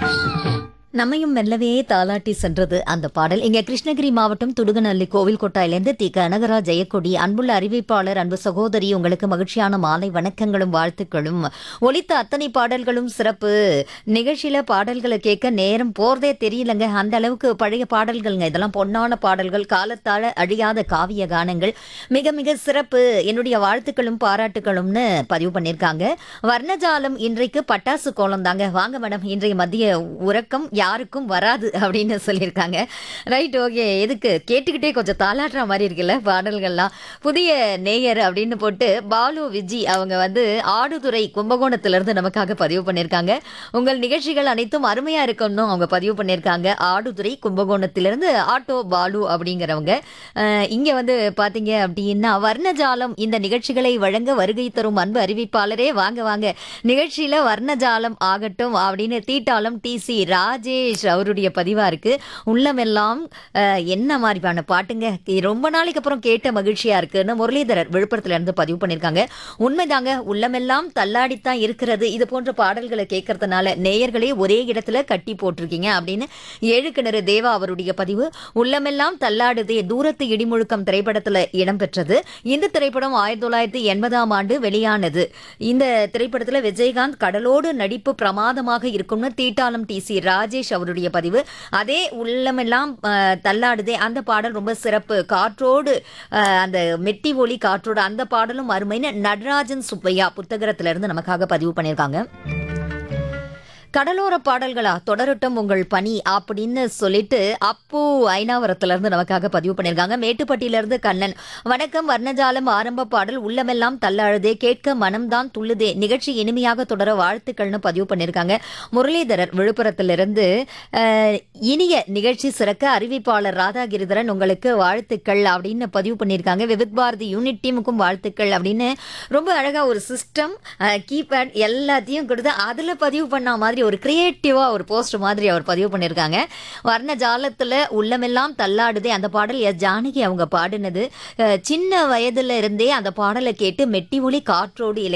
நம்மையும் மெல்லவே தாலாட்டி சென்றது அந்த பாடல். இங்க கிருஷ்ணகிரி மாவட்டம் துடுகநல்லி கோவில் கொட்டாயிலிருந்து தி கனகரா ஜெயக்கொடி. அன்புள்ள அறிவிப்பாளர், அன்பு சகோதரி, உங்களுக்கு மகிழ்ச்சியான மாலை வணக்கங்களும் வாழ்த்துக்களும். ஒலித்த அத்தனை பாடல்களும் சிறப்பு. நிகழ்ச்சியில பாடல்களை கேட்க நேரம் போறதே தெரியலங்க. அந்த அளவுக்கு பழைய பாடல்கள்ங்க இதெல்லாம். பொன்னான பாடல்கள், காலத்தால அழியாத காவிய கானங்கள், மிக மிக சிறப்பு. என்னுடைய வாழ்த்துக்களும் பாராட்டுகளும்னு பதிவு பண்ணியிருக்காங்க. வர்ணஜாலம் இன்றைக்கு பட்டாசு கோலம் தாங்க. வாங்க மேடம், இன்றைய மதிய உறக்கம் யாருக்கும் வராது அப்படின்னு சொல்லியிருக்காங்க. Right, okay. எதுக்கு கேட்டுக்கிட்டே கொஞ்சம் தாளாட்டுற மாதிரி இருக்குல்ல பாடல்கள்லாம். புதிய நேயர் அப்படின்னு போட்டு பாலு விஜி அவங்க ஆடுதுறை கும்பகோணத்திலிருந்து நமக்காக பதிவு பண்ணியிருக்காங்க. உங்கள் நிகழ்ச்சிகள் அனைத்தும் அருமையா இருக்கும்னு அவங்க பதிவு பண்ணியிருக்காங்க. ஆடுதுறை கும்பகோணத்திலிருந்து ஆட்டோ பாலு அப்படிங்கிறவங்க. இங்க பாத்தீங்க அப்படின்னா வர்ணஜாலம் இந்த நிகழ்ச்சிகளை வழங்க வருகை தரும் அன்பு அறிவிப்பாளரே, வாங்க வாங்க, நிகழ்ச்சியில வர்ணஜாலம் ஆகட்டும் அப்படின்னு தீட்டாளம் டிசி ராஜேஷ் அவருடைய பதிவா இருக்கு. உள்ளமெல்லாம் என்ன மாதிரியான பாட்டுங்க, ரொம்ப நாளைக்கு அப்புறம் கேட்ட மகிழ்ச்சியா இருக்குன்னு முரளிதரர் விழுப்புரத்துல இருந்து பதிவு பண்ணிருக்காங்க. உண்மைதாங்க, உள்ளமெல்லாம் தள்ளாடித்தான் இருக்கிறது. இது போன்ற பாடல்களை கேட்கறதுனால நேயர்களே ஒரே இடத்துல கட்டி போட்டிருக்கீங்க அப்படின்னு ஏழுக்கிணறு தேவா அவருடைய பதிவு. உள்ளமெல்லாம் தள்ளாடுதே தூரத்து இடிமுழுக்கம் திரைப்படத்துல இடம்பெற்றது. இந்த திரைப்படம் 1980ஆம் ஆண்டு வெளியானது. இந்த திரைப்படத்துல விஜயகாந்த் கடலோடு நடிப்பு பிரமாதமாக இருக்கும்னு தீட்டாளம் டிசி ராஜேஷ் அவருடைய பதிவு. அதே உள்ளமெல்லாம் தள்ளாடுதே அந்த பாடல் ரொம்ப சிறப்பு. காற்றோடு அந்த மெட்டி ஒலி காற்றோடு அந்த பாடலும் அருமைன்னு நடராஜன் சுப்பையா புத்தகத்திலிருந்து நமக்காக பதிவு பண்ணியிருக்காங்க. கடலோர பாடல்களா தொடரட்டும் உங்கள் பணி அப்படின்னு சொல்லிட்டு அப்பு ஐநாவரத்துல இருந்து நமக்காக பதிவு பண்ணியிருக்காங்க. மேட்டுப்பட்டியிலிருந்து கண்ணன், வணக்கம், வர்ணஜாலம் ஆரம்ப பாடல் உள்ளமெல்லாம் தள்ளாழுதே, கேட்க மனம்தான் துள்ளுதே, நிகழ்ச்சி இனிமையாக தொடர வாழ்த்துக்கள்னு பதிவு பண்ணியிருக்காங்க. முரளிதரர் விழுப்புரத்திலிருந்து இனிய நிகழ்ச்சி சிறக்க அறிவிப்பாளர் ராதாகிரிதரன் உங்களுக்கு வாழ்த்துக்கள் அப்படின்னு பதிவு பண்ணியிருக்காங்க. விவித் பாரதி யூனிட் டீமுக்கும் வாழ்த்துக்கள் அப்படின்னு ரொம்ப அழகா ஒரு சிஸ்டம் கீபேட் எல்லாத்தையும் கொடுத்து அதுல பதிவு பண்ண மாதிரி ஒரு கிரியேட்டிவா ஒரு போஸ்ட் மாதிரி அவர் பதிவு பண்ணியிருக்காங்க. வர்ணஜாலத்துல உள்ளமெல்லாம் தள்ளாடுதே அந்த பாடல் எஸ் ஜானகி அவங்க பாடினது. சின்ன வயதுல இருந்தே அந்த பாடலை கேட்டு மெட்டி ஒலி காற்றோடு